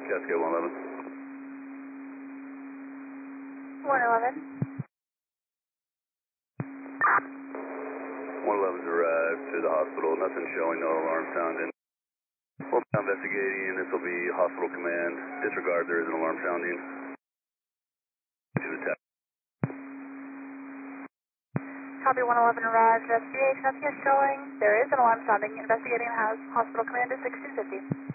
Cascade 111. 111. 111's arrived to the hospital. Nothing showing, no alarm sounding. We'll be investigating. This will be hospital command. Disregard, there is an alarm sounding. To the tap. Copy 111 arrived. Investigation. Nothing is showing. There is an alarm sounding. Investigating has hospital command is 6250.